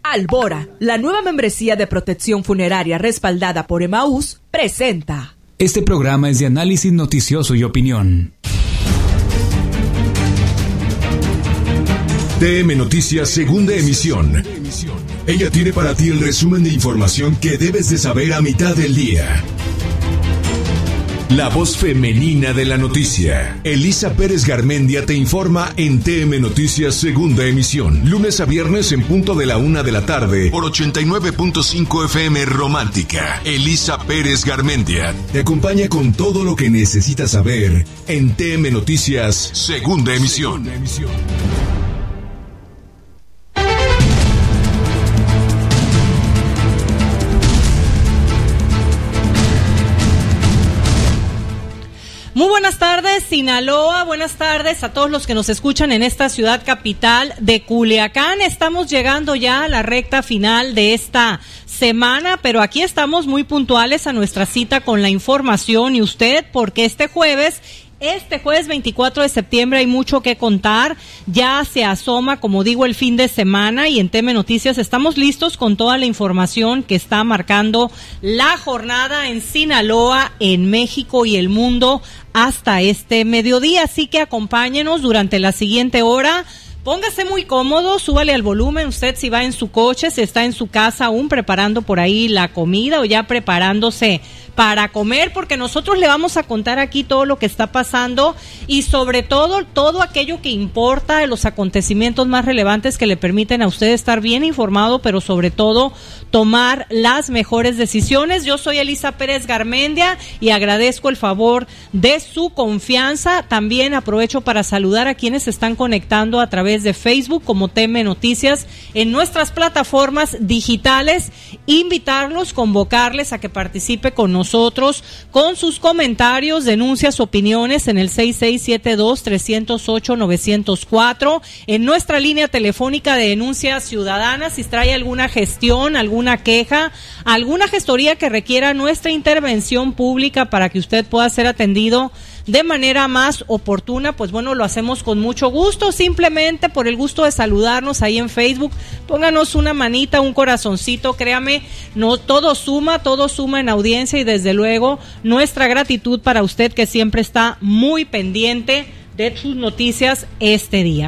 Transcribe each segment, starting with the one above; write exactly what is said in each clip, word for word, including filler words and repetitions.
Albora, la nueva membresía de protección funeraria respaldada por Emaús, presenta. Este programa es de análisis noticioso y opinión. T M Noticias, segunda emisión. Ella tiene para ti el resumen de información que debes de saber a mitad del día. La voz femenina de la noticia. Elisa Pérez Garmendia te informa en T M Noticias, segunda emisión. Lunes a viernes en punto de la una de la tarde por ochenta y nueve punto cinco F M Romántica. Elisa Pérez Garmendia te acompaña con todo lo que necesitas saber en T M Noticias, segunda emisión. Segunda emisión. Muy buenas tardes, Sinaloa. Buenas tardes a todos los que nos escuchan en esta ciudad capital de Culiacán. Estamos llegando ya a la recta final de esta semana, pero aquí estamos muy puntuales a nuestra cita con la información y usted, porque este jueves... Este jueves veinticuatro de septiembre hay mucho que contar, ya se asoma, como digo, el fin de semana y en T M Noticias estamos listos con toda la información que está marcando la jornada en Sinaloa, en México y el mundo hasta este mediodía, así que acompáñenos durante la siguiente hora. Póngase muy cómodo, súbale al volumen, usted si va en su coche, si está en su casa aún preparando por ahí la comida o ya preparándose para comer, porque nosotros le vamos a contar aquí todo lo que está pasando y sobre todo, todo aquello que importa, de los acontecimientos más relevantes que le permiten a usted estar bien informado, pero sobre todo tomar las mejores decisiones. Yo soy Elisa Pérez Garmendia y agradezco el favor de su confianza. También aprovecho para saludar a quienes se están conectando a través de Facebook como T M Noticias en nuestras plataformas digitales, invitarlos, convocarles a que participe con nosotros con sus comentarios, denuncias, opiniones en el seis seis siete dos, tres cero ocho, nueve cero cuatro, en nuestra línea telefónica de denuncias ciudadanas, si trae alguna gestión, alguna queja, alguna gestoría que requiera nuestra intervención pública para que usted pueda ser atendido de manera más oportuna, pues bueno, lo hacemos con mucho gusto, simplemente por el gusto de saludarnos ahí en Facebook, pónganos una manita, un corazoncito, créame, no, todo suma, todo suma en audiencia y desde luego nuestra gratitud para usted que siempre está muy pendiente de sus noticias este día.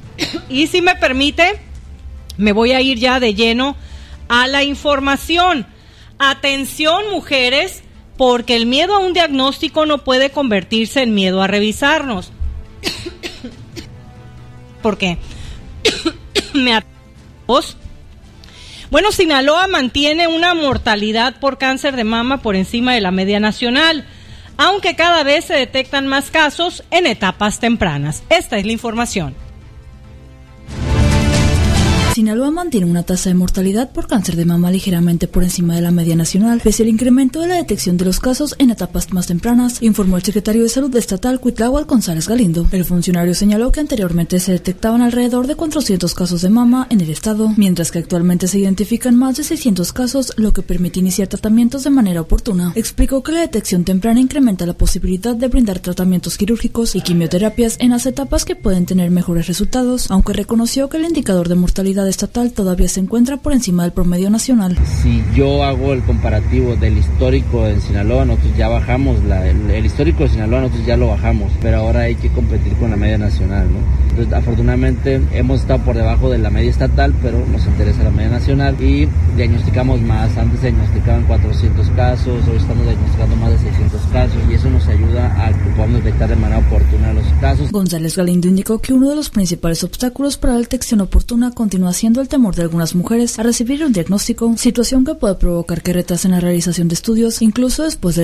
Y si me permite, me voy a ir ya de lleno a la información. Atención, mujeres, porque el miedo a un diagnóstico no puede convertirse en miedo a revisarnos. ¿Por qué? Me atos. Bueno, Sinaloa mantiene una mortalidad por cáncer de mama por encima de la media nacional, aunque cada vez se detectan más casos en etapas tempranas. Esta es la información. Sinaloa mantiene una tasa de mortalidad por cáncer de mama ligeramente por encima de la media nacional, pese al incremento de la detección de los casos en etapas más tempranas, informó el secretario de Salud estatal, Cuitláhuac González Galindo. El funcionario señaló que anteriormente se detectaban alrededor de cuatrocientos casos de mama en el estado, mientras que actualmente se identifican más de seiscientos casos, lo que permite iniciar tratamientos de manera oportuna. Explicó que la detección temprana incrementa la posibilidad de brindar tratamientos quirúrgicos y quimioterapias en las etapas que pueden tener mejores resultados, aunque reconoció que el indicador de mortalidad estatal todavía se encuentra por encima del promedio nacional. Si yo hago el comparativo del histórico en Sinaloa, nosotros ya bajamos, la, el, el histórico de Sinaloa nosotros ya lo bajamos, pero ahora hay que competir con la media nacional, ¿no? Entonces, afortunadamente hemos estado por debajo de la media estatal, pero nos interesa la media nacional y diagnosticamos más. Antes se diagnosticaban cuatrocientos casos, hoy estamos diagnosticando más de seiscientos casos y eso nos ayuda a que podamos detectar de manera oportuna los casos. González Galindo indicó que uno de los principales obstáculos para la detección oportuna continúa siendo el temor de algunas mujeres a recibir un diagnóstico, situación que puede provocar que retrasen la realización de estudios, incluso después de